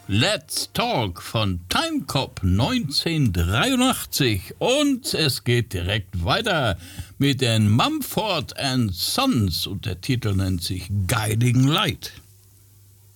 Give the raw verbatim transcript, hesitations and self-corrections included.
Let's Talk von Timecop neunzehnhundertdreiundachtzig und es geht direkt weiter mit den Mumford and Sons und der Titel nennt sich Guiding Light.